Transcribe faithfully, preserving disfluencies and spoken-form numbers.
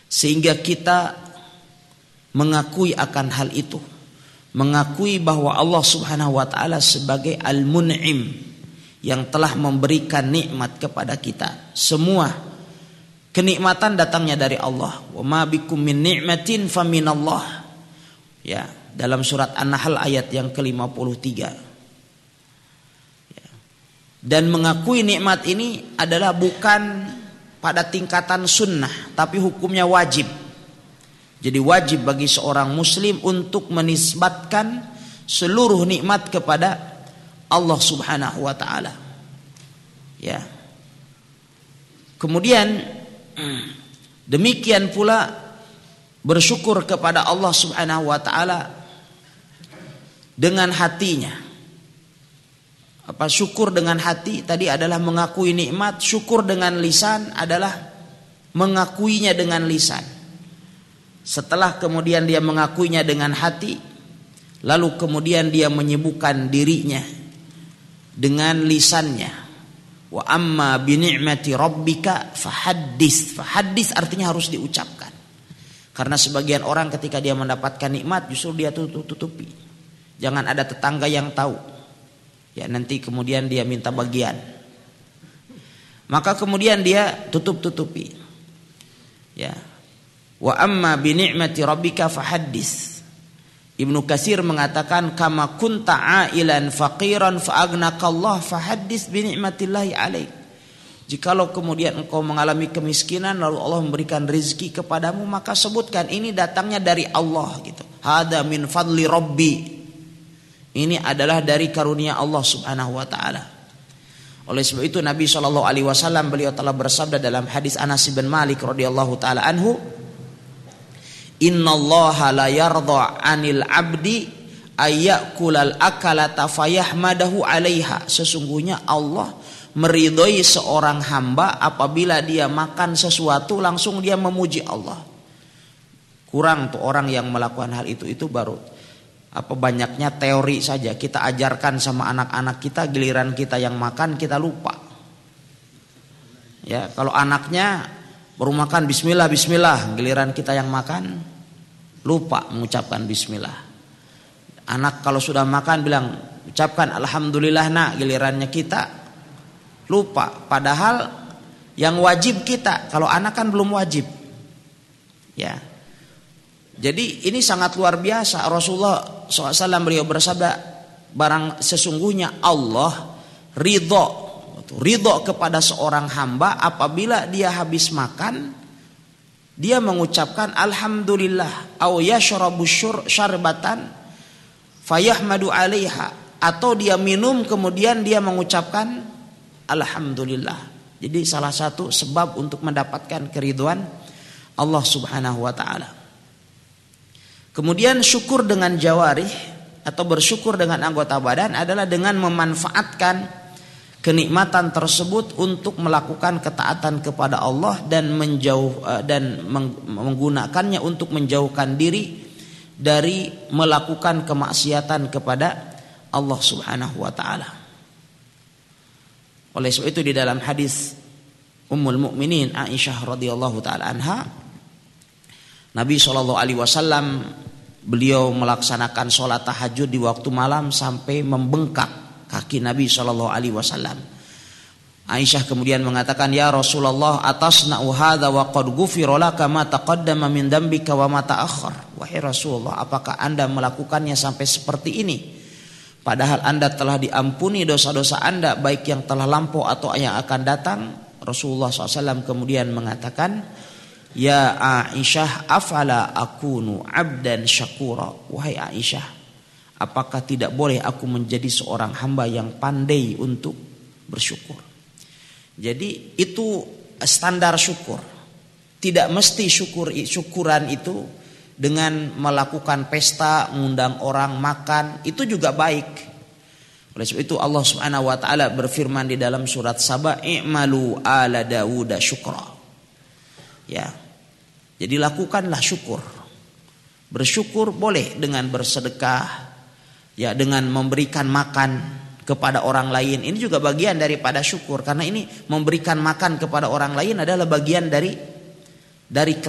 Sehingga kita mengakui akan hal itu, mengakui bahwa Allah Subhanahu wa taala sebagai Al-Mun'im yang telah memberikan nikmat kepada kita. Semua kenikmatan datangnya dari Allah. Wa ma bikum min ni'matin faminallah. Ya, dalam surat An-Nahl ayat yang ke lima puluh tiga. Ya. Dan mengakui nikmat ini adalah bukan pada tingkatan sunnah, tapi hukumnya wajib. Jadi wajib bagi seorang muslim untuk menisbatkan seluruh nikmat kepada Allah Subhanahu wa taala. Ya. Kemudian demikian pula bersyukur kepada Allah Subhanahu wa taala dengan hatinya. Apa syukur dengan hati tadi adalah mengakui nikmat, syukur dengan lisan adalah mengakuinya dengan lisan. Setelah kemudian dia mengakuinya dengan hati, lalu kemudian dia menyibukkan dirinya dengan lisannya. Wa amma bi ni'mati rabbika fahaddits. Fahaddits artinya harus diucapkan. Karena sebagian orang ketika dia mendapatkan nikmat justru dia tutup-tutupi. Jangan ada tetangga yang tahu. Ya, nanti kemudian dia minta bagian. Maka kemudian dia tutup-tutupi. Ya. Wa amma bi ni'mati rabbika fahaddits. Ibnu Katsir mengatakan kama kunta ailan faqiran fa aghnaqallah fahaddits bi ni'matillahi alaik. Jikalau kemudian engkau mengalami kemiskinan lalu Allah memberikan rezeki kepadamu, maka sebutkan ini datangnya dari Allah gitu. Hada min fadli rabbi. Ini adalah dari karunia Allah Subhanahu wa taala. Oleh sebab itu Nabi sallallahu alaihi wasallam beliau telah bersabda dalam hadis Anas bin Malik radhiyallahu taala anhu, "Innallaha la yardha 'anil 'abdi ayyakulal akalata fayahmadahu 'alaiha." Sesungguhnya Allah meridhoi seorang hamba apabila dia makan sesuatu langsung dia memuji Allah. Kurang tuh orang yang melakukan hal itu, itu baru apa banyaknya teori saja. Kita ajarkan sama anak-anak kita, giliran kita yang makan kita lupa. Ya, kalau anaknya baru makan bismillah bismillah, giliran kita yang makan lupa mengucapkan bismillah. Anak kalau sudah makan bilang ucapkan alhamdulillah nak, gilirannya kita lupa. Padahal yang wajib kita, kalau anak kan belum wajib. Ya. Jadi ini sangat luar biasa. Rasulullah shallallahu alaihi wasallam beliau bersabda, barang sesungguhnya Allah ridho, ridho kepada seorang hamba apabila dia habis makan dia mengucapkan alhamdulillah, au yashrabu syarbatan fayahmadu alaiha, atau dia minum kemudian dia mengucapkan alhamdulillah. Jadi salah satu sebab untuk mendapatkan keridhaan Allah Subhanahu wa taala. Kemudian syukur dengan jawarih atau bersyukur dengan anggota badan adalah dengan memanfaatkan kenikmatan tersebut untuk melakukan ketaatan kepada Allah dan menjauh dan menggunakannya untuk menjauhkan diri dari melakukan kemaksiatan kepada Allah Subhanahu wa taala. Oleh sebab itu di dalam hadis Ummul Mukminin Aisyah radhiyallahu taala anha, Nabi shallallahu alaihi wasallam beliau melaksanakan sholat tahajud di waktu malam sampai membengkak kaki Nabi shallallahu alaihi wasallam. Aisyah kemudian mengatakan, ya Rasulullah, atasna'u hadza wa qad ghufira laka ma taqaddama min dambika wa ma ta'akhkhar. Wahai Rasulullah, apakah Anda melakukannya sampai seperti ini? Padahal Anda telah diampuni dosa-dosa Anda baik yang telah lampau atau yang akan datang. Rasulullah shallallahu alaihi wasallam kemudian mengatakan, ya Aisyah, afala akunu abdan syakura. Wahai Aisyah, apakah tidak boleh aku menjadi seorang hamba yang pandai untuk bersyukur? Jadi itu standar syukur. Tidak mesti syukur syukuran itu dengan melakukan pesta, mengundang orang makan, itu juga baik. Oleh sebab itu Allah Subhanahu wa taala berfirman di dalam surat Saba, i'malu ala Dawud syukra. Ya, jadi lakukanlah syukur. Bersyukur boleh dengan bersedekah, ya, dengan memberikan makan kepada orang lain. Ini juga bagian daripada syukur, karena ini memberikan makan kepada orang lain adalah bagian dari dari